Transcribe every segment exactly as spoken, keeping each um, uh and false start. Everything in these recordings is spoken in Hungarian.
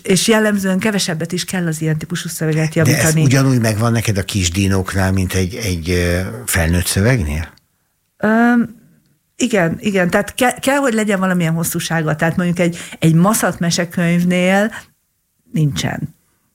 és jellemzően kevesebbet is kell az ilyen típusú szöveget javítani. De ez ugyanúgy megvan neked a kis dinóknál, mint egy, egy felnőtt szövegnél? Um, igen, igen, tehát ke, kell, hogy legyen valamilyen hosszúsága, tehát mondjuk egy, egy maszat mesekönyvnél nincsen.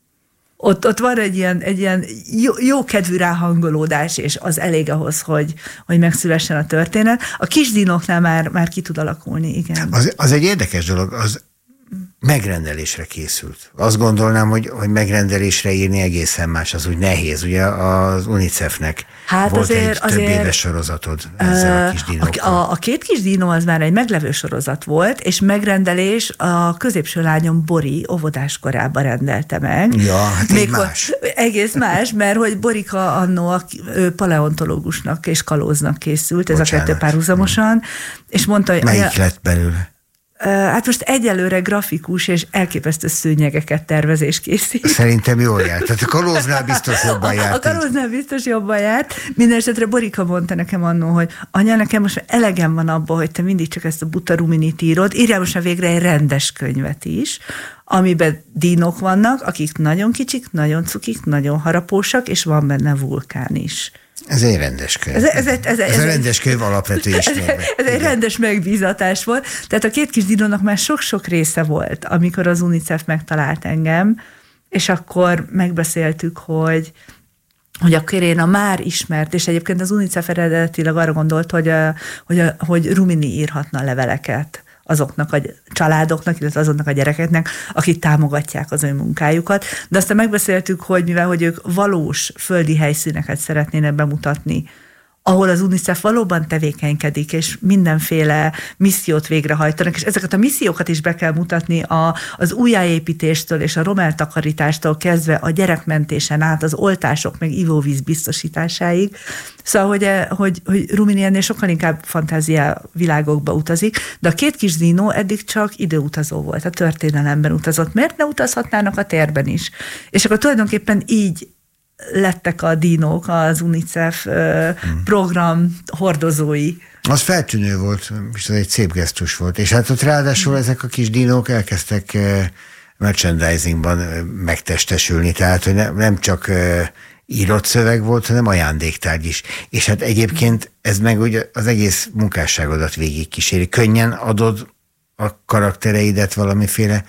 Ott, ott van egy ilyen, egy ilyen jó, jó kedvű ráhangolódás, és az elég ahhoz, hogy, hogy megszülessen a történet. A kis dinóknál már, már ki tud alakulni, igen. Az, az egy érdekes dolog, az megrendelésre készült. Azt gondolnám, hogy, hogy megrendelésre írni egészen más, az úgy nehéz. Ugye az UNICEF-nek hát volt azért, egy több azért, éves sorozatod ezzel a kis dinókkal. A, a két kis dinó az már egy meglevő sorozat volt, és megrendelés a középső lányom Bori óvodás korában rendelte meg. Ja, hát még más. Egész más, mert hogy Borika annó paleontológusnak és kalóznak készült, ez Bocsánat. a kettő párhuzamosan, hmm. és mondta, hogy... Melyik lett belőle? Hát most egyelőre grafikus és elképesztő szőnyegeket tervezés készít. Szerintem jól járt. Tehát a kalóznál biztos jobban járt. A kalóznál biztos jobban járt. Mindenesetre Borika mondta nekem annó, hogy anya, nekem most elegem van abban, hogy te mindig csak ezt a buta ruminit írod. Írjál most már végre egy rendes könyvet is, amiben dinók vannak, akik nagyon kicsik, nagyon cukik, nagyon harapósak, és van benne vulkán is. Ez egy rendes könyv. Ez, ez, ez, ez, ez, ez a rendes könyv alapvető ismérve. Ez, ez egy rendes megbízatás volt. Tehát a két kis dinónak már sok-sok része volt, amikor az UNICEF megtalált engem, és akkor megbeszéltük, hogy hogy akkor én a már ismert, és egyébként az UNICEF eredetileg arra gondolt, hogy, a, hogy, a, hogy Rumini írhatna leveleket azoknak a családoknak, illetve azoknak a gyerekeknek, akik támogatják az ő munkájukat. De aztán megbeszéltük, hogy mivel hogy ők valós földi helyszíneket szeretnének bemutatni, ahol az UNICEF valóban tevékenykedik, és mindenféle missziót végrehajtanak, és ezeket a missziókat is be kell mutatni a, az újjáépítéstől és a romeltakarítástól kezdve a gyerekmentésen át, az oltások meg ivóvíz biztosításáig. Szóval, hogy, hogy, hogy Rumini ennél sokkal inkább fantázia világokba utazik, de a két kis dinó eddig csak időutazó volt, a történelemben utazott. Miért ne utazhatnának a térben is? És akkor tulajdonképpen így lettek a dinók az UNICEF hmm. program hordozói. Az feltűnő volt, és ez egy szép gesztus volt. És hát ott ráadásul hmm. ezek a kis dinók elkezdtek merchandisingban megtestesülni, tehát hogy nem csak írott szöveg volt, hanem ajándéktárgy is. És hát egyébként ez meg ugye az egész munkásságodat végigkíséri. Könnyen adod a karaktereidet valamiféle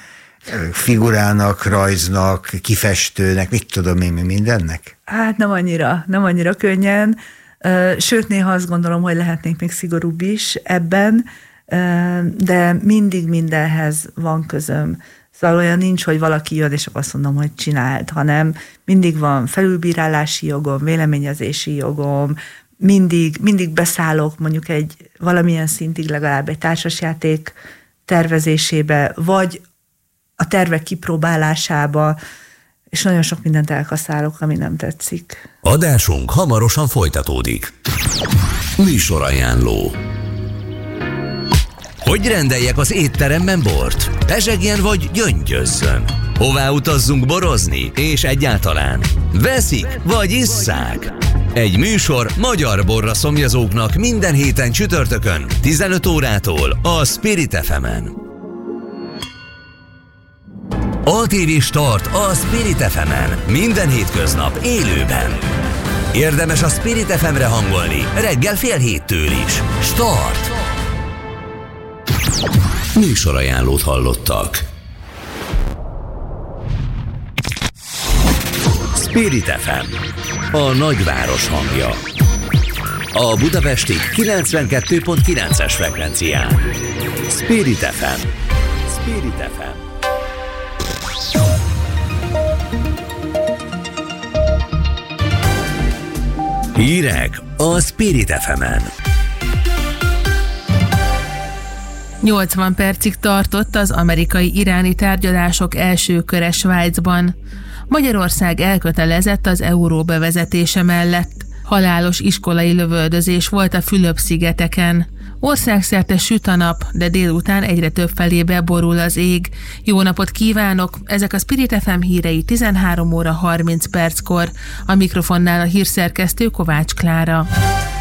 figurának, rajznak, kifestőnek, mit tudom én, mindennek? Hát nem annyira, nem annyira könnyen. Sőt, néha azt gondolom, hogy lehetnénk még szigorúbb is ebben, de mindig mindenhez van közöm. Szóval olyan nincs, hogy valaki jön, és azt mondom, hogy csináld, hanem mindig van felülbírálási jogom, véleményezési jogom, mindig, mindig beszállok mondjuk egy valamilyen szintig legalább egy társasjáték tervezésébe, vagy a tervek kipróbálásába, és nagyon sok mindent elkaszálok, ami nem tetszik. Adásunk hamarosan folytatódik. Műsorajánló. Hogy rendeljek az étteremben bort? Pezsegjen vagy gyöngyözzön? Hová utazzunk borozni? És egyáltalán veszik vagy isszák? Egy műsor magyar borra szomjazóknak minden héten csütörtökön tizenöt órától a Spirit ef emen. á té vé Start a Spirit ef emen minden hétköznap élőben. Érdemes a Spirit ef emre hangolni reggel fél héttől is. Start! Műsorajánlót hallottak. Spirit ef em, a nagyváros hangja. A budapesti kilencvenkettő pont kilences frekvencián. Spirit ef em. Spirit ef em. Hírek a Spirit ef emen. nyolcvan percig tartott az amerikai-iráni tárgyalások első köre Svájcban. Magyarország elkötelezett az euró bevezetése mellett. Halálos iskolai lövöldözés volt a Fülöp-szigeteken. Országszerte süt a nap, de délután egyre több felébe borul az ég. Jó napot kívánok! Ezek a Spirit ef em hírei tizenhárom óra harminc perckor. A mikrofonnál a hírszerkesztő Kovács Klára.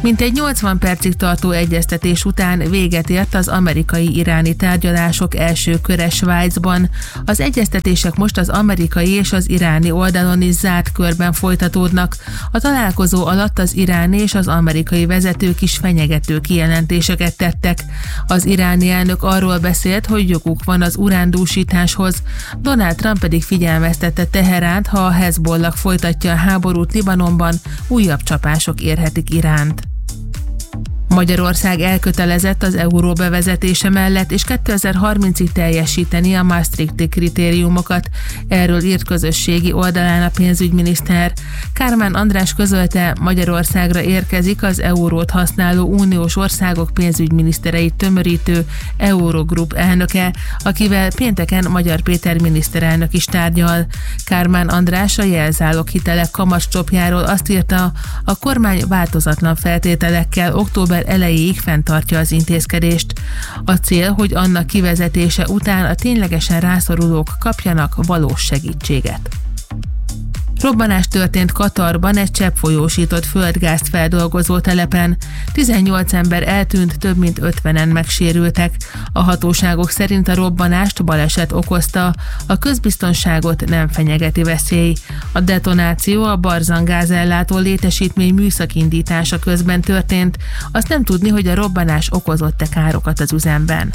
Mintegy nyolcvan percig tartó egyeztetés után véget ért az amerikai-iráni tárgyalások első köre Svájcban. Az egyeztetések most az amerikai és az iráni oldalon is zárt körben folytatódnak. A találkozó alatt az iráni és az amerikai vezetők is fenyegető kijelentéseket tettek. Az iráni elnök arról beszélt, hogy joguk van az urándúsításhoz, Donald Trump pedig figyelmeztette Teheránt, ha a Hezbollah folytatja a háborút Libanonban, újabb csapások érhetik Iránt. Magyarország elkötelezett az euró bevezetése mellett, és kétezer-harmincig teljesíteni a Maastrichti kritériumokat. Erről írt közösségi oldalán a pénzügyminiszter. Kármán András közölte, Magyarországra érkezik az eurót használó uniós országok pénzügyminisztereit tömörítő Eurogroup elnöke, akivel pénteken Magyar Péter miniszterelnök is tárgyal. Kármán András a jelzáloghitelek kamatstoppjáról azt írta, a kormány változatlan feltételekkel október elejéig fenntartja az intézkedést. A cél, hogy annak kivezetése után a ténylegesen rászorulók kapjanak valós segítséget. Robbanás történt Katarban egy cseppfolyósított földgázt feldolgozó telepen. tizennyolc ember eltűnt, több mint ötvenen megsérültek. A hatóságok szerint a robbanást baleset okozta, a közbiztonságot nem fenyegeti veszély. A detonáció a Barzan gázellátó létesítmény műszakindítása közben történt, azt nem tudni, hogy a robbanás okozott-e károkat az üzemben.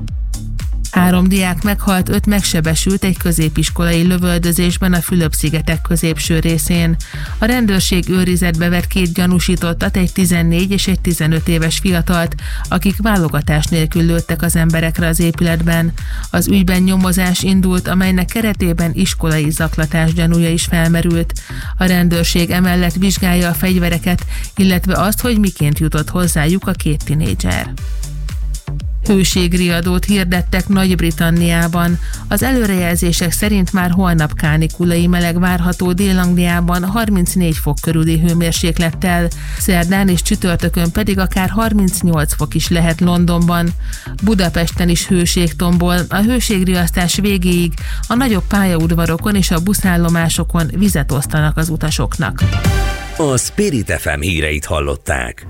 Három diák meghalt, öt megsebesült egy középiskolai lövöldözésben a Fülöp-szigetek középső részén. A rendőrség őrizetbe vett két gyanúsítottat, egy tizennégy és egy tizenöt éves fiatalt, akik válogatás nélkül lőttek az emberekre az épületben. Az ügyben nyomozás indult, amelynek keretében iskolai zaklatás gyanúja is felmerült. A rendőrség emellett vizsgálja a fegyvereket, illetve azt, hogy miként jutott hozzájuk a két tinédzser. Hőségriadót hirdettek Nagy-Britanniában. Az előrejelzések szerint már holnap kánikulai meleg várható Dél-Angliában harmincnégy fok körüli hőmérséklettel, szerdán és csütörtökön pedig akár harmincnyolc fok is lehet Londonban. Budapesten is hőség tombol, a hőségriasztás végéig a nagyobb pályaudvarokon és a buszállomásokon vizet osztanak az utasoknak. A Spirit ef em híreit hallották.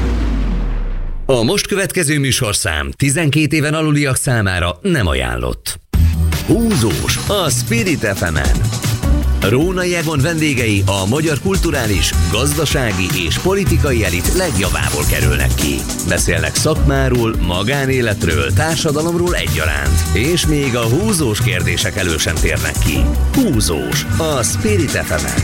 A most következő műsorszám tizenkét éven aluliak számára nem ajánlott. Húzós a Spirit ef emen. Rónai Egon vendégei a magyar kulturális, gazdasági és politikai elit legjavából kerülnek ki. Beszélnek szakmáról, magánéletről, társadalomról egyaránt, és még a húzós kérdések elől sem térnek ki. Húzós a Spirit ef emen.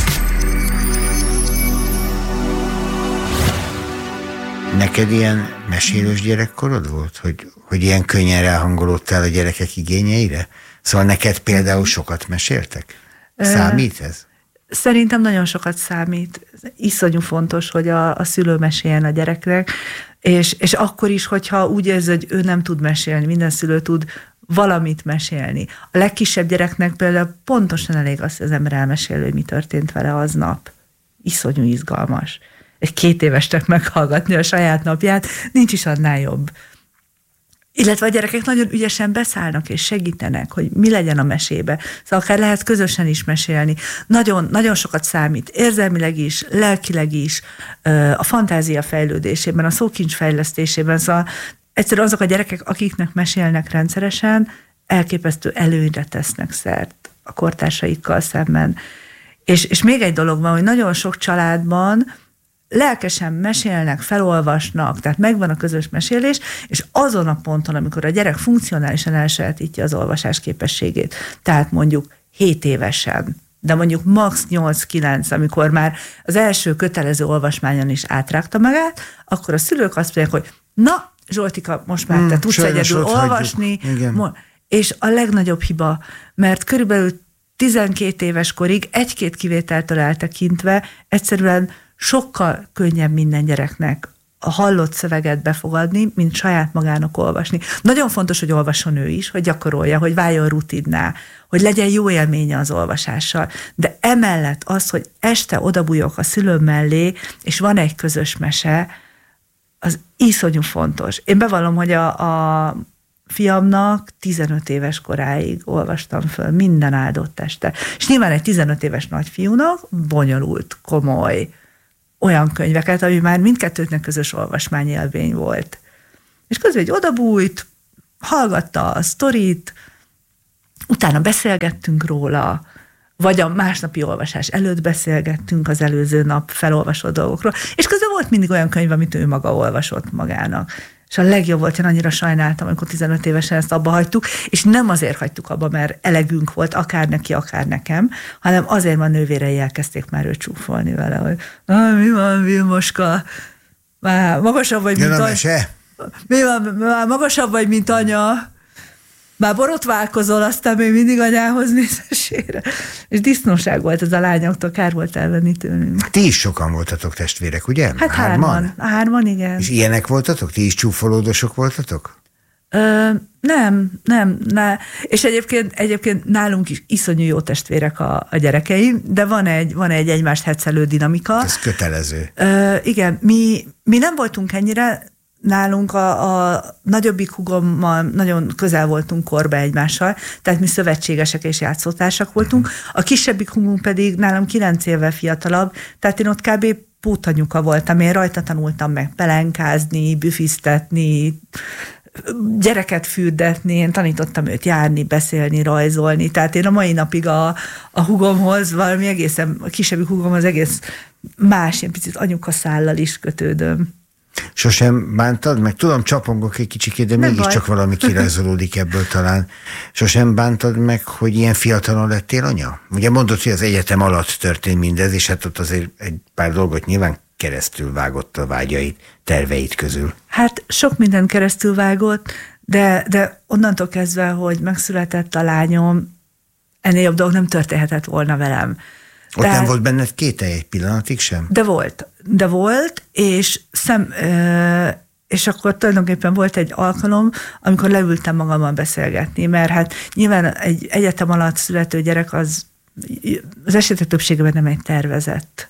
Neked ilyen mesélős gyerekkorod volt? Hogy, hogy ilyen könnyen ráhangolódtál a gyerekek igényeire? Szóval neked például sokat meséltek? Számít ez? Szerintem nagyon sokat számít. Iszonyú fontos, hogy a, a szülő meséljen a gyereknek, és, és akkor is, hogyha úgy érzi, hogy ő nem tud mesélni, minden szülő tud valamit mesélni. A legkisebb gyereknek például pontosan elég az, hogy az ember elmesél, hogy mi történt vele aznap. Iszonyú izgalmas. Egy két évesnek meghallgatni a saját napját, nincs is annál jobb. Illetve a gyerekek nagyon ügyesen beszállnak és segítenek, hogy mi legyen a mesébe. Szóval akár lehet közösen is mesélni. Nagyon, nagyon sokat számít, érzelmileg is, lelkileg is, a fantázia fejlődésében, a szókincs fejlesztésében. Szóval egyszerűen azok a gyerekek, akiknek mesélnek rendszeresen, elképesztő előnyre tesznek szert a kortársaikkal szemben. És, és még egy dolog van, hogy nagyon sok családban lelkesen mesélnek, felolvasnak, tehát megvan a közös mesélés, és azon a ponton, amikor a gyerek funkcionálisan elsajátítja az olvasás képességét, tehát mondjuk hét évesen, de mondjuk max. nyolc-kilenc, amikor már az első kötelező olvasmányon is átrágta magát, akkor a szülők azt mondják, hogy na, Zsoltika, most már te hmm, tudsz egyedül olvasni, és a legnagyobb hiba, mert körülbelül tizenkét éves korig, egy-két kivételtől eltekintve egyszerűen sokkal könnyebb minden gyereknek a hallott szöveget befogadni, mint saját magának olvasni. Nagyon fontos, hogy olvasson ő is, hogy gyakorolja, hogy váljon rutinná, hogy legyen jó élménye az olvasással. De emellett az, hogy este odabújok a szülőm mellé, és van egy közös mese, az iszonyú fontos. Én bevallom, hogy a, a fiamnak tizenöt éves koráig olvastam föl minden áldott este. És nyilván egy tizenöt éves nagyfiúnak bonyolult, komoly, olyan könyveket, ami már mindkettőknek közös olvasmányélmény volt. És közben egy odabújt, hallgatta a sztorit, utána beszélgettünk róla, vagy a másnapi olvasás előtt beszélgettünk az előző nap felolvasott dolgokról, és közben volt mindig olyan könyv, amit ő maga olvasott magának. És a legjobb volt, én annyira sajnáltam, amikor tizenöt évesen ezt abba hagytuk, és nem azért hagytuk abba, mert elegünk volt, akár neki, akár nekem, hanem azért, mert a nővérei elkezdték már őt csúfolni vele, hogy mi van, Vilmoska, már magasabb vagy, mint anya. Mi van, már magasabb vagy, mint anya. Már borotválkozol, aztán még mindig anyához nézesére. És disznóság volt ez a lányoktól, kár volt elvenni tőlünk. Ti is sokan voltatok testvérek, ugye? Hát hárman. Hárman, hárman igen. És ilyenek voltatok? Ti is csúfolódosok voltatok? Ö, nem, nem. Ne. És egyébként, egyébként nálunk is iszonyú jó testvérek a, a gyerekeim, de van egy, van egy egymást heccelő dinamika. Ez kötelező. Ö, igen, mi, mi nem voltunk ennyire. Nálunk a, a nagyobbik húgommal nagyon közel voltunk korba egymással, tehát mi szövetségesek és játszótársak voltunk. A kisebbik húgunk pedig nálam kilenc évvel fiatalabb, tehát én ott kb. Pótanyuka voltam, én rajta tanultam meg pelenkázni, büfisztetni, gyereket fürdetni, én tanítottam őt járni, beszélni, rajzolni, tehát én a mai napig a, a húgomhoz valami egészen, a kisebbik húgomhoz egész más, ilyen picit anyukaszállal is kötődöm. Sosem bántad meg? Tudom, csapongok egy kicsikét, de mégiscsak valami kirajzolódik ebből talán. Sosem bántad meg, hogy ilyen fiatalon lettél anya? Ugye mondod, hogy az egyetem alatt történt mindez, és hát ott azért egy pár dolgot nyilván keresztül vágott a vágyait, terveit közül. Hát sok minden keresztül vágott, de, de onnantól kezdve, hogy megszületett a lányom, ennél jobb dolog nem történhetett volna velem. Ott Tehát, nem volt benned kételj egy pillanatig sem? De volt. De volt, és, szem, és akkor tulajdonképpen volt egy alkalom, amikor leültem magammal beszélgetni, mert hát nyilván egy egyetem alatt születő gyerek az, az esetek többségében nem egy tervezett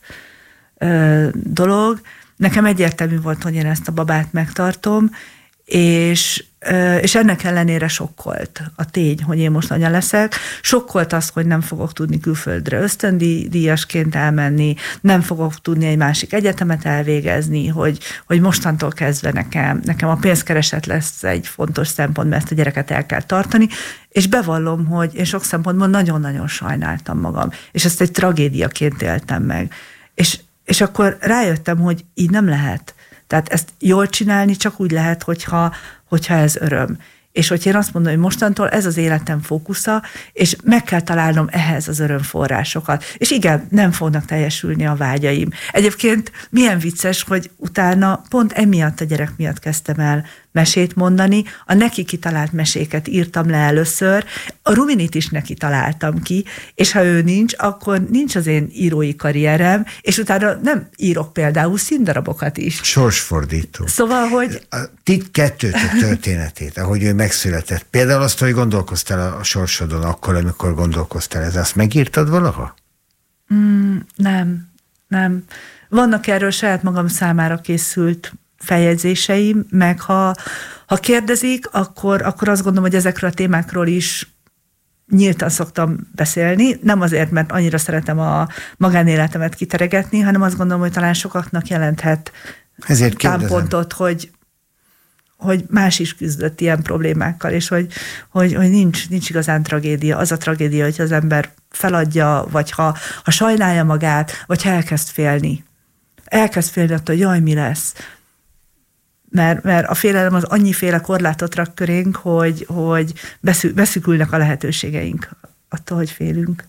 dolog. Nekem egyértelmű volt, hogy én ezt a babát megtartom, és, és ennek ellenére sokkolt a tény, hogy én most anya leszek. Sokkolt az, hogy nem fogok tudni külföldre ösztöndíjasként elmenni, nem fogok tudni egy másik egyetemet elvégezni, hogy, hogy mostantól kezdve nekem, nekem a pénzkereset lesz egy fontos szempont, mert ezt a gyereket el kell tartani, és bevallom, hogy én sok szempontból nagyon-nagyon sajnáltam magam, és ezt egy tragédiaként éltem meg. És, és akkor rájöttem, hogy így nem lehet. Tehát ezt jól csinálni csak úgy lehet, hogyha, hogyha ez öröm. És hogy én azt mondom, hogy mostantól ez az életem fókusza, és meg kell találnom ehhez az örömforrásokat. És igen, nem fognak teljesülni a vágyaim. Egyébként milyen vicces, hogy utána pont emiatt a gyerek miatt kezdtem el mesét mondani, a neki kitalált meséket írtam le először, a Ruminit is neki találtam ki, és ha ő nincs, akkor nincs az én írói karrierem, és utána nem írok például színdarabokat is. Sorsfordító. Szóval, hogy... A ti kettőtök történetét, ahogy ő megszületett, például azt, hogy gondolkoztál a sorsodon akkor, amikor gondolkoztál, ez azt megírtad valaha? Mm, nem, nem. Vannak erről saját magam számára készült feljegyzéseim, meg ha, ha kérdezik, akkor, akkor azt gondolom, hogy ezekről a témákról is nyíltan szoktam beszélni, nem azért, mert annyira szeretem a magánéletemet kiteregetni, hanem azt gondolom, hogy talán sokaknak jelenthet ezért támpontot, hogy, hogy más is küzdött ilyen problémákkal, és hogy, hogy, hogy nincs, nincs igazán tragédia. Az a tragédia, hogy az ember feladja, vagy ha, ha sajnálja magát, vagy ha elkezd félni. Elkezd félni attól, hogy jaj, mi lesz. Mert, mert a félelem az annyiféle korlátot rak körénk, hogy, hogy beszű, beszűkülnek a lehetőségeink attól, hogy félünk.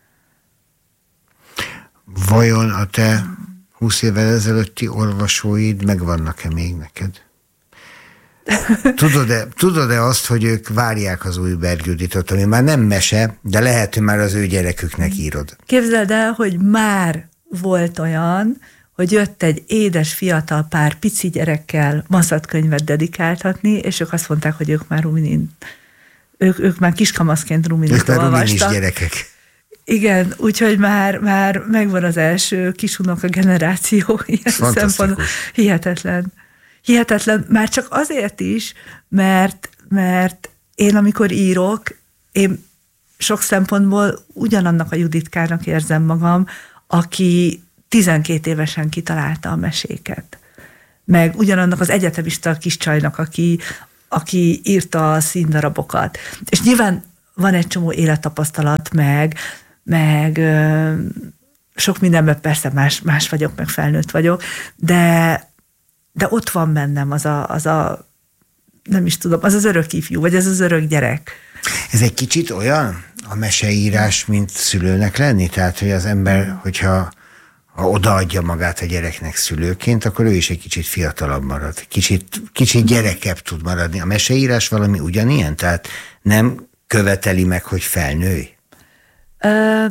Vajon a te húsz évvel ezelőtti olvasóid megvannak-e még neked? Tudod-e, tudod-e azt, hogy ők várják az új Berg Juditot, ami már nem mese, de lehet, hogy már az ő gyereküknek írod? Képzeld el, hogy már volt olyan, hogy jött egy édes fiatal pár pici gyerekkel maszatkönyvet dedikáltatni, és ők azt mondták, hogy ők már Ruminin, ők, ők már kiskamaszként Ruminit olvastak. Ők már Ruminis gyerekek. Igen, úgyhogy már, már megvan az első kisunoka generáció, ilyen szempontból. Hihetetlen. Hihetetlen, már csak azért is, mert, mert én amikor írok, én sok szempontból ugyanannak a Juditkának érzem magam, aki tizenkét évesen kitalálta a meséket. Meg ugyanannak az egyetemista kis csajnak, aki, aki írta a színdarabokat. És nyilván van egy csomó élettapasztalat, meg, meg ö, sok mindenben persze más, más vagyok, meg felnőtt vagyok, de, de ott van bennem az a, az a, nem is tudom, az az örök ifjú, vagy ez az örök gyerek. Ez egy kicsit olyan a meseírás, mint szülőnek lenni? Tehát, hogy az ember, hogyha ha odaadja magát a gyereknek szülőként, akkor ő is egy kicsit fiatalabb marad. Kicsit, kicsit gyerekebb tud maradni. A meseírás valami ugyanilyen? Tehát nem követeli meg, hogy felnőj? Ö,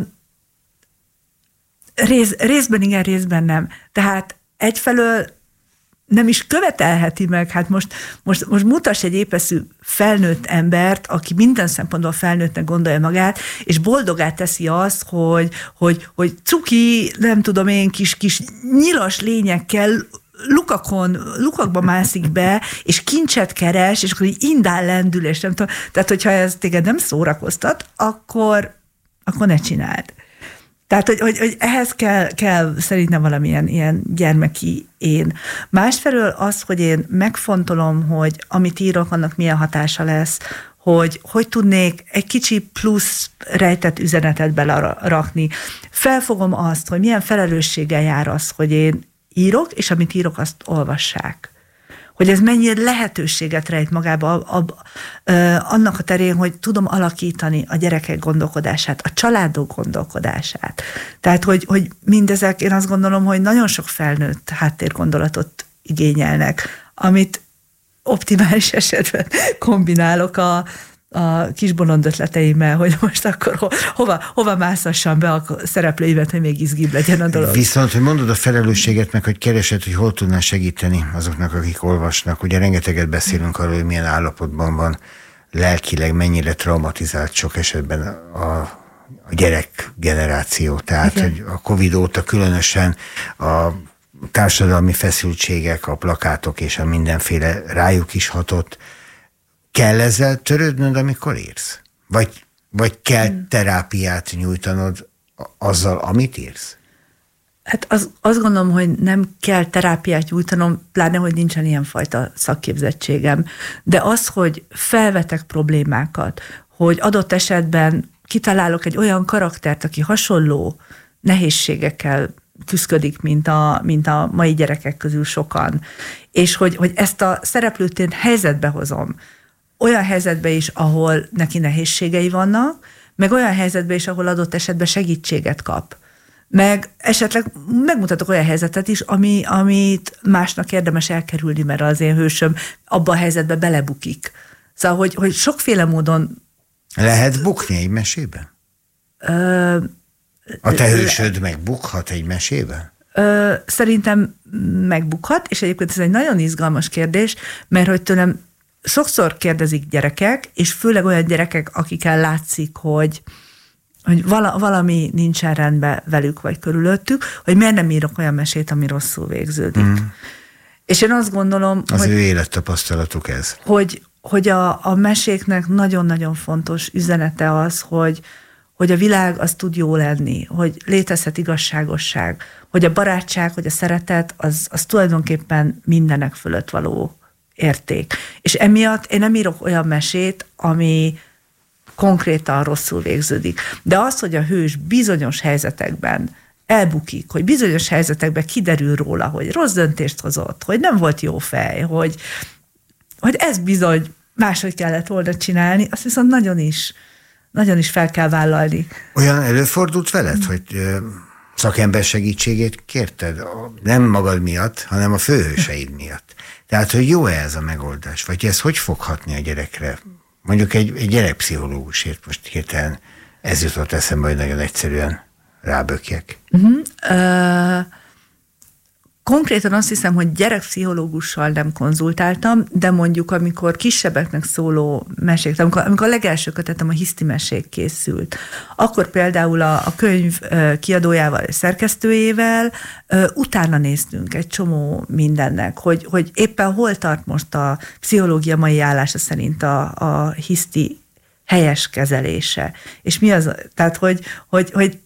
rész, részben igen, részben nem. Tehát egyfelől nem is követelheti meg, hát most, most, most mutass egy épeszű felnőtt embert, aki minden szempontból felnőttnek gondolja magát, és boldogát teszi azt, hogy, hogy, hogy cuki, nem tudom én, kis, kis nyilas lényekkel lukakon, lukakba mászik be, és kincset keres, és akkor így indál lendül, és nem tudom. Tehát, hogyha ez téged nem szórakoztat, akkor, akkor ne csináld. Tehát, hogy, hogy, hogy ehhez kell, kell szerintem valamilyen ilyen gyermeki én. Másfelől az, hogy én megfontolom, hogy amit írok, annak milyen hatása lesz, hogy hogy tudnék egy kicsi plusz rejtett üzenetet belerakni. Felfogom azt, hogy milyen felelősséggel jár az, hogy én írok, és amit írok, azt olvassák. Hogy ez mennyire lehetőséget rejt magába a, a, a, annak a terén, hogy tudom alakítani a gyerekek gondolkodását, a családok gondolkodását. Tehát, hogy, hogy mindezek, én azt gondolom, hogy nagyon sok felnőtt háttérgondolatot igényelnek, amit optimális esetben kombinálok a, a kis bolond ötleteimmel, hogy most akkor ho, hova, hova mászassam be a szereplőimet, hogy még izgibb legyen a dolog. Viszont, hogy mondod a felelősséget, meg hogy keresed, hogy hol tudnál segíteni azoknak, akik olvasnak. Ugye rengeteget beszélünk arról, hogy milyen állapotban van lelkileg, mennyire traumatizált sok esetben a, a gyerek generáció. Tehát, igen, hogy a Covid óta különösen a társadalmi feszültségek, a plakátok és a mindenféle rájuk is hatott. Kell ezzel törődnöd, amikor írsz? Vagy, vagy kell terápiát nyújtanod azzal, amit írsz? Hát az, azt gondolom, hogy nem kell terápiát nyújtanom, pláne, hogy nincsen ilyenfajta szakképzettségem. De az, hogy felvetek problémákat, hogy adott esetben kitalálok egy olyan karaktert, aki hasonló nehézségekkel küszködik, mint a, mint a mai gyerekek közül sokan, és hogy, hogy ezt a szereplőt én helyzetbe hozom, olyan helyzetbe is, ahol neki nehézségei vannak, meg olyan helyzetbe is, ahol adott esetben segítséget kap. Meg esetleg megmutatok olyan helyzetet is, ami, amit másnak érdemes elkerülni, mert az én hősöm abban a helyzetben belebukik. Szóval, hogy, hogy sokféle módon... Lehet bukni egy mesében? Ö, a te hősöd le... megbukhat egy mesében? Ö, szerintem megbukhat, és egyébként ez egy nagyon izgalmas kérdés, mert hogy tőlem sokszor kérdezik gyerekek, és főleg olyan gyerekek, akikkel látszik, hogy, hogy vala, valami nincsen rendben velük vagy körülöttük, hogy miért nem írok olyan mesét, ami rosszul végződik. Mm. És én azt gondolom, az hogy, ő élettapasztalatuk ez. Hogy, hogy a, a meséknek nagyon-nagyon fontos üzenete az, hogy, hogy a világ az tud jó lenni, hogy létezhet igazságosság, hogy a barátság, hogy a szeretet, az, az tulajdonképpen mindenek fölött való érték. És emiatt én nem írok olyan mesét, ami konkrétan rosszul végződik. De az, hogy a hős bizonyos helyzetekben elbukik, hogy bizonyos helyzetekben kiderül róla, hogy rossz döntést hozott, hogy nem volt jó fej, hogy, hogy ez bizony máshogy kellett volna csinálni, azt viszont nagyon is, nagyon is fel kell vállalni. Olyan előfordult veled, hogy szakember segítségét kérted? Nem magad miatt, hanem a főhőseid miatt. Tehát, hogy jó-e ez a megoldás? Vagy ez hogy fog hatni a gyerekre? Mondjuk egy, egy gyerekpszichológusért most hirtelen ez jutott eszembe, hogy nagyon egyszerűen rábökjek. Uh-huh. Uh, konkrétan azt hiszem, hogy gyerekpszichológussal nem konzultáltam, de mondjuk amikor kisebbeknek szóló mesék, amikor, amikor a legelső kötetem, a Hiszti mesék készült, akkor például a, a könyv kiadójával és szerkesztőjével utána néztünk egy csomó mindennek, hogy, hogy éppen hol tart most a pszichológia mai állása szerint a, a hiszti helyes kezelése. És mi az, tehát hogy, hogy, hogy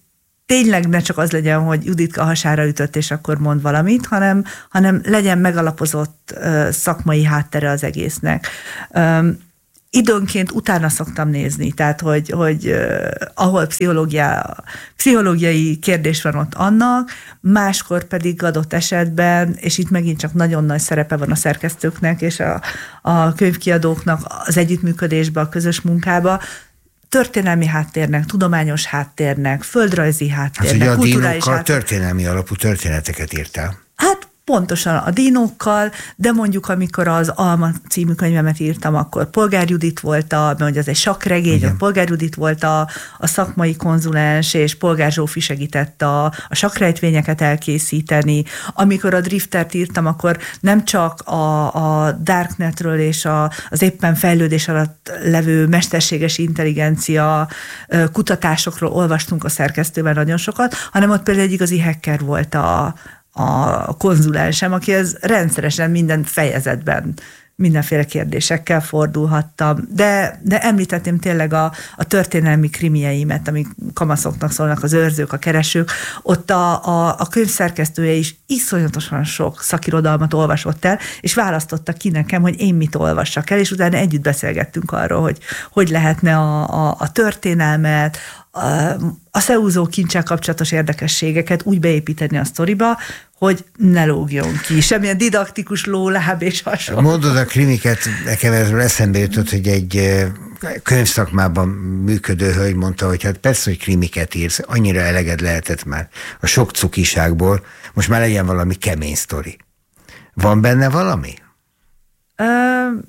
tényleg ne csak az legyen, hogy Juditka hasára ütött, és akkor mond valamit, hanem, hanem legyen megalapozott uh, szakmai háttere az egésznek. Um, Időnként utána szoktam nézni, tehát hogy, hogy uh, ahol pszichológia, pszichológiai kérdés van ott annak, máskor pedig adott esetben, és itt megint csak nagyon nagy szerepe van a szerkesztőknek és a, a könyvkiadóknak az együttműködésbe, a közös munkába, történelmi háttérnek, tudományos háttérnek, földrajzi háttérnek, hát, kulturális háttérnek. történelmi alapú történeteket írtál. Hát pontosan a dinókkal, de mondjuk amikor az Alma című könyvemet írtam, akkor Polgár Judit volt a, mert az egy sakkregény, ott Polgár Judit volt a, a szakmai konzulens, és Polgár Zsófi segített a, a sakkrejtvényeket elkészíteni. Amikor a Driftert írtam, akkor nem csak a, a Darknetről és a, az éppen fejlődés alatt levő mesterséges intelligencia kutatásokról olvastunk a szerkesztőben nagyon sokat, hanem ott például egy igazi hacker volt a a konzulensem, aki ez rendszeresen minden fejezetben mindenféle kérdésekkel fordulhattam. De, de említettem tényleg a, a történelmi krimieimet, amik kamaszoknak szólnak, az őrzők, a keresők. Ott a, a, a könyvszerkesztője is iszonyatosan sok szakirodalmat olvasott el, és választotta ki nekem, hogy én mit olvassak el, és utána együtt beszélgettünk arról, hogy hogy lehetne a, a, a történelmet, a szeúzó kincsel kapcsolatos érdekességeket úgy beépíteni a sztoriba, hogy ne lógjon ki. Semmilyen didaktikus lóláb és hasonló. Mondod a krimiket, nekem erről eszembe jutott, hogy egy könyvszakmában működő hölgy mondta, hogy hát persze, hogy krimiket írsz, annyira eleged lehetett már a sok cukiságból, most már legyen valami kemény sztori. Van benne valami? Uh,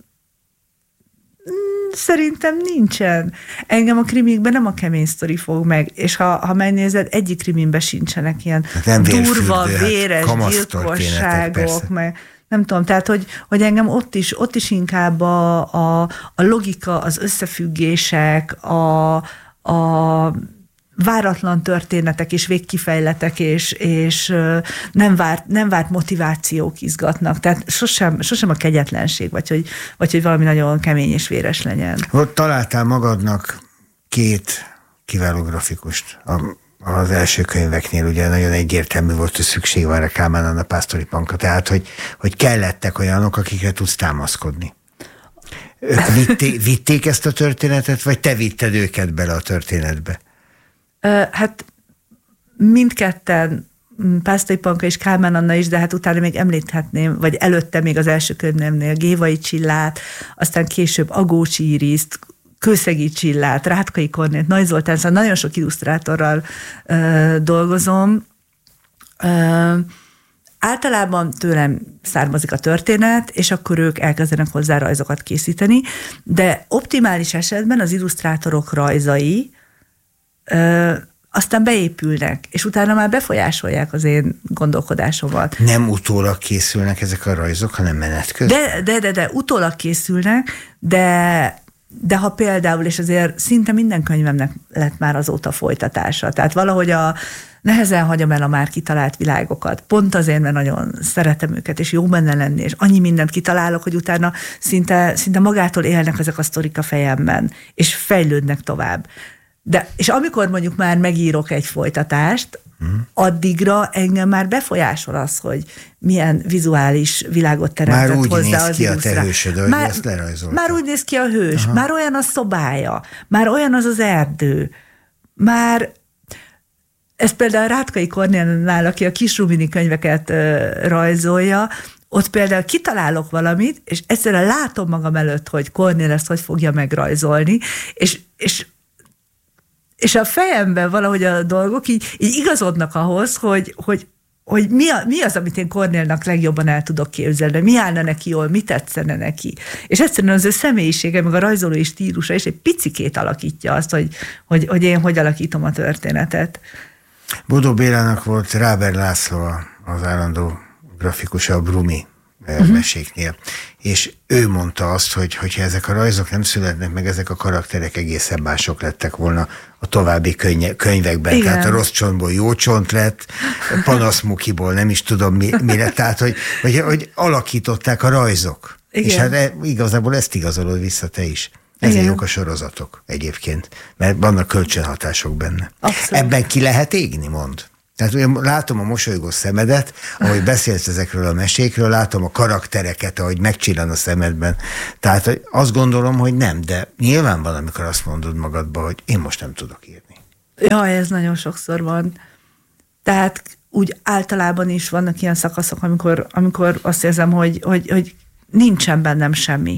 Szerintem nincsen. Engem a krimikben nem a kemény sztori fog meg, és ha, ha megnézed, egyik krimimben sincsenek ilyen nem durva, véres hát gyilkosságok, meg nem tudom, tehát, hogy, hogy engem ott is, ott is inkább a, a, a logika, az összefüggések, a, a váratlan történetek és végkifejletek, és, és nem, várt, nem várt motivációk izgatnak. Tehát sosem, sosem a kegyetlenség, vagy hogy, vagy hogy valami nagyon kemény és véres legyen. Ott találtál magadnak két kiváló grafikust. A, az első könyveknél ugye nagyon egyértelmű volt, hogy szükség van a Kálmán Anna Pásztori Panka, tehát hogy, hogy kellettek olyanok, akikre tudsz támaszkodni. Ők vitték, vitték ezt a történetet, vagy te vitted őket bele a történetbe? Hát mindketten, Pásztori Panka és Kálmán Anna is, de hát utána még említhetném, vagy előtte még az első könyvemnél Gévai Csillát, aztán később Agócsi Iriszt, Kőszegi Csillát, Rátkai Kornélt, Nagy Zoltán, szóval nagyon sok illusztrátorral ö, dolgozom. Ö, általában tőlem származik a történet, és akkor ők elkezdenek hozzá rajzokat készíteni, de optimális esetben az illusztrátorok rajzai Ö, aztán beépülnek, és utána már befolyásolják az én gondolkodásomat. Nem utólag készülnek ezek a rajzok, hanem menet közben? De, de, de, de utólag készülnek, de, de ha például, és azért szinte minden könyvemnek lett már azóta folytatása, tehát valahogy a nehezen hagyom el a már kitalált világokat, pont azért, mert nagyon szeretem őket, és jó benne lenni, és annyi mindent kitalálok, hogy utána szinte, szinte magától élnek ezek a sztorik a fejemben, és fejlődnek tovább. De, és amikor mondjuk már megírok egy folytatást, hmm. addigra engem már befolyásol az, hogy milyen vizuális világot teremtett hozzá az illusztrátor. Már úgy néz ki a te hősöd, ahogy már, ezt lerajzoltad. Már úgy néz ki a hős, aha. Már olyan a szobája, már olyan az az erdő, már ez például Rátkai Kornélnál, aki a Kisrubini könyveket uh, rajzolja, ott például kitalálok valamit, és egyszerűen látom magam előtt, hogy Kornél ezt hogy fogja megrajzolni, és, és És a fejemben valahogy a dolgok így, így igazodnak ahhoz, hogy, hogy, hogy mi, a, mi az, amit én Kornélnak legjobban el tudok képzelni, mi állna neki jól, mi tetszene neki. És egyszerűen az ő személyisége, meg a rajzolói stílusa is egy picikét alakítja azt, hogy, hogy, hogy én hogy alakítom a történetet. Bodó Bélának volt Ráber László az állandó grafikusa a Brumi uh-huh. meséknél, és ő mondta azt, hogy hogyha ezek a rajzok nem születnek meg, ezek a karakterek egészen mások lettek volna a további könyve, könyvekben. Igen. Tehát a rossz csontból jó csont lett, panaszmukiból nem is tudom mi, mi lett, tehát hogy, hogy, hogy alakították a rajzok. Igen. És hát igazából ezt igazolod vissza te is. Ezért jók a sorozatok egyébként, mert vannak kölcsönhatások benne. Abszolút. Ebben ki lehet égni, mond? Tehát ugye látom a mosolygó szemedet, ahogy beszélsz ezekről a mesékről, látom a karaktereket, ahogy megcsillan a szemedben. Tehát azt gondolom, hogy nem, de nyilván van, amikor azt mondod magadba, hogy én most nem tudok írni. Jaj, ez nagyon sokszor van. Tehát úgy általában is vannak ilyen szakaszok, amikor, amikor azt érzem, hogy, hogy, hogy nincsen bennem semmi.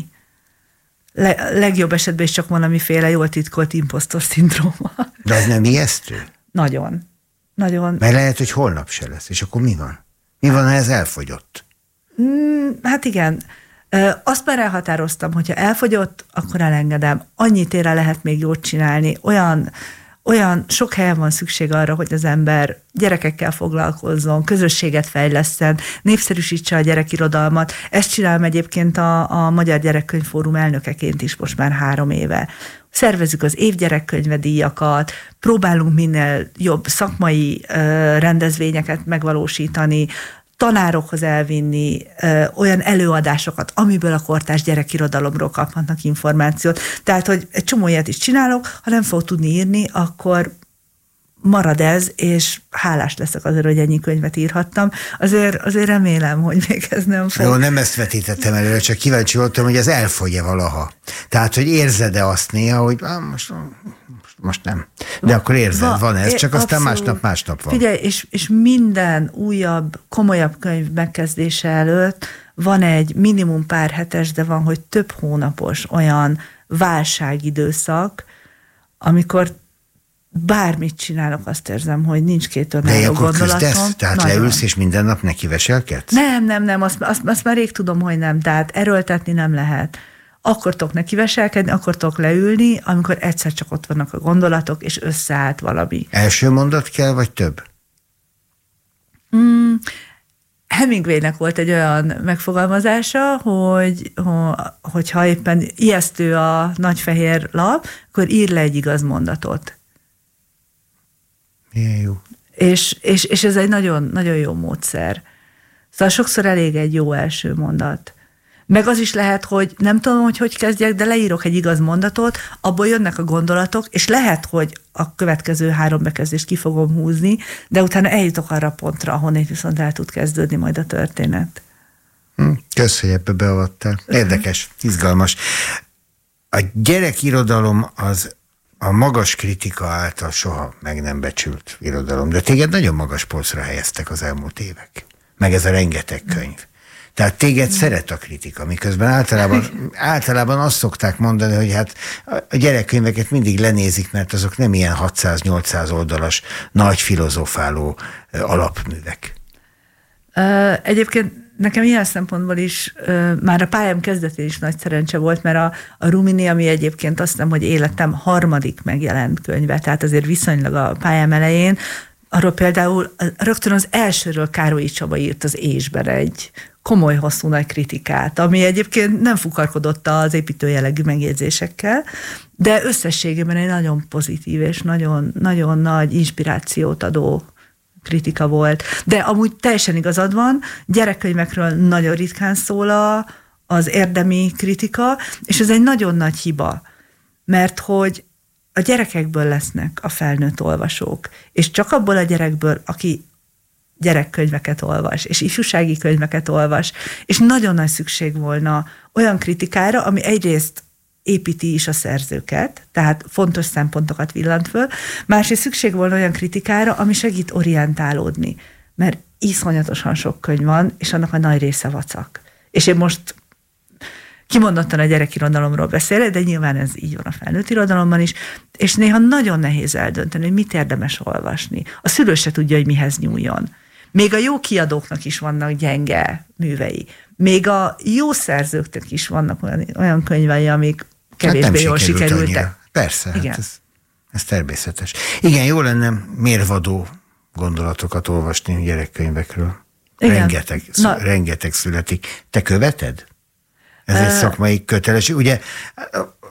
Le, legjobb esetben is csak valamiféle jól titkolt imposztor szindróma. De ez nem ijesztő? Nagyon. Nagyon. Mert lehet, hogy holnap se lesz, és akkor mi van? Mi van, ha ez elfogyott? Mm, hát igen. Azt már elhatároztam, hogyha elfogyott, akkor elengedem. Annyit ére lehet még jót csinálni. Olyan, olyan sok helyen van szükség arra, hogy az ember gyerekekkel foglalkozzon, közösséget fejlesszen, népszerűsítse a gyerekirodalmat. Ezt csinálom egyébként a, a Magyar Gyerekkönyvfórum elnökeként is most már három éve. Szervezzük az évgyerekkönyve díjakat, próbálunk minél jobb szakmai ö, rendezvényeket megvalósítani, tanárokhoz elvinni ö, olyan előadásokat, amiből a kortárs gyerekirodalomról kaphatnak információt. Tehát, hogy egy csomó ilyet is csinálok, ha nem fog tudni írni, akkor marad ez, és hálás leszek azért, hogy ennyi könyvet írhattam. Azért, azért remélem, hogy még ez nem fog. Jó, nem ezt vetítettem előre, csak kíváncsi voltam, hogy ez elfogy-e valaha. Tehát, hogy érzed-e azt néha, hogy ah, most, most nem. De akkor érzed, Va, van ez, csak é, aztán abszolút. másnap másnap van. Figyelj, és, és minden újabb, komolyabb könyv megkezdése előtt van egy minimum pár hetes, de van, hogy több hónapos olyan válságidőszak, amikor bármit csinálok, azt érzem, hogy nincs két önálló gondolatom. Küzdesz? Tehát nagyon. Leülsz, és minden nap neki veselkedsz? Nem, nem, nem, azt, azt, azt már rég tudom, hogy nem. Tehát erőltetni nem lehet. Akkor tudok neki veselkedni, akkor tudok leülni, amikor egyszer csak ott vannak a gondolatok, és összeállt valami. Első mondat kell, vagy több? Mm, Hemingwaynek volt egy olyan megfogalmazása, hogy hogyha éppen ijesztő a nagyfehér lap, akkor ír le egy igaz mondatot. Milyen jó. És, és, és ez egy nagyon, nagyon jó módszer. Szóval sokszor elég egy jó első mondat. Meg az is lehet, hogy nem tudom, hogy hogy kezdjek, de leírok egy igaz mondatot, abból jönnek a gondolatok, és lehet, hogy a következő három bekezdést ki fogom húzni, de utána eljutok arra a pontra, ahonnét viszont el tud kezdődni majd a történet. Kösz, hogy ebbe beavattál. Érdekes, izgalmas. A gyerekirodalom az a magas kritika által soha meg nem becsült irodalom, de téged nagyon magas polcra helyeztek az elmúlt évek. Meg ez a rengeteg könyv. Tehát téged szeret a kritika, miközben általában, általában azt szokták mondani, hogy hát a gyerekkönyveket mindig lenézik, mert azok nem ilyen hatszáz-nyolcszáz oldalas nagy filozofáló alapművek. Egyébként nekem ilyen szempontból is már a pályám kezdetén is nagy szerencse volt, mert a, a Rumini, ami egyébként azt hiszem, hogy életem harmadik megjelent könyve, tehát azért viszonylag a pályám elején, arról például rögtön az elsőről Károlyi Csaba írt az Ésben egy komoly, hosszú nagy kritikát, ami egyébként nem fukarkodott az építőjellegű megjegyzésekkel, de összességében egy nagyon pozitív és nagyon, nagyon nagy inspirációt adó kritika volt. De amúgy teljesen igazad van, gyerekkönyvekről nagyon ritkán szól a, az érdemi kritika, és ez egy nagyon nagy hiba, mert hogy a gyerekekből lesznek a felnőtt olvasók, és csak abból a gyerekből, aki gyerekkönyveket olvas, és ifjúsági könyveket olvas, és nagyon nagy szükség volna olyan kritikára, ami egyrészt építi is a szerzőket, tehát fontos szempontokat villant föl, másrészt szükség volna olyan kritikára, ami segít orientálódni, mert iszonyatosan sok könyv van, és annak a nagy része vacak. És én most kimondottan a gyerekirodalomról beszélek, de nyilván ez így van a felnőtt irodalomban is, és néha nagyon nehéz eldönteni, hogy mit érdemes olvasni. A szülő se tudja, hogy mihez nyúljon. Még a jó kiadóknak is vannak gyenge művei. Még a jó szerzőknek is vannak olyan, olyan könyvei, amik kevésbé hát jól sikerültek. Annyira. Persze, igen. Hát ez, ez természetes. Igen, jó lenne mérvadó gondolatokat olvasni gyerekkönyvekről. Rengeteg, szü- rengeteg születik. Te követed? Ez uh, egy szakmai kötelesség. Ugye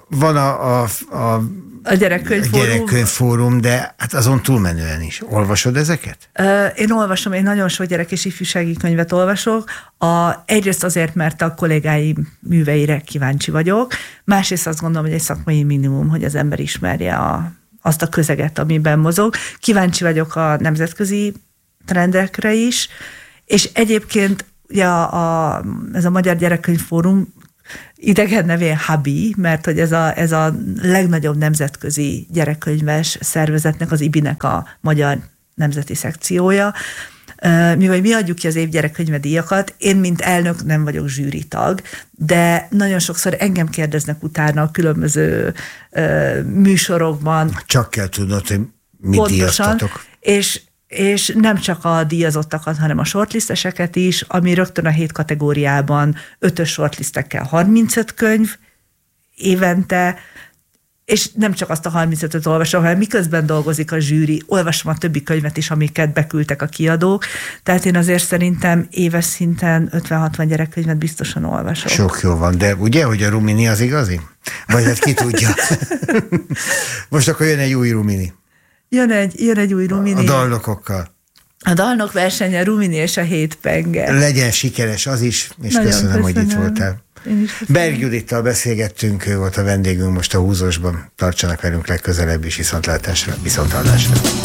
van a, a, a A gyerekkönyvfórum. A gyerekkönyvfórum, de hát azon túlmenően is. Olvasod ezeket? Én olvasom, én nagyon sok gyerek és ifjúsági könyvet olvasok. A, egyrészt azért, mert a kollégáim műveire kíváncsi vagyok, másrészt azt gondolom, hogy egy szakmai minimum, hogy az ember ismerje a, azt a közeget, amiben mozog. Kíváncsi vagyok a nemzetközi trendekre is, és egyébként ugye a, a, ez a Magyar Gyerekkönyvfórum idegen nevén Habi, mert hogy ez a, ez a legnagyobb nemzetközi gyerekkönyves szervezetnek, az i bé i-nek a magyar nemzeti szekciója. Mivel mi adjuk ki az év gyerekkönyve díjakat, én, mint elnök nem vagyok zsűritag, de nagyon sokszor engem kérdeznek utána a különböző műsorokban. Csak kell tudnod, hogy mit díjaztatok. És és nem csak a díjazottakat, hanem a shortlisteseket is, ami rögtön a hét kategóriában ötös shortlistekkel harmincöt könyv évente, és nem csak azt a harmincötöt olvasom, hanem miközben dolgozik a zsűri, olvasom a többi könyvet is, amiket beküldtek a kiadók. Tehát én azért szerintem éves szinten ötven-hatvan gyerekkönyvet biztosan olvasok. Sok jó van, de ugye, hogy a Rumini az igazi? Vagy hát ki tudja? Most akkor jön egy új Rumini. Jön egy, jön egy új Rumini. A dalnokokkal. A dalnok versenye, Rumini és a hét penge. Legyen sikeres az is, és Nagyon köszönöm, köszönöm, hogy itt voltál. Berg Judittal beszélgettünk, ő volt a vendégünk most a Húzósban. Tartsanak velünk legközelebb is, viszontlátásra, viszonthallásra.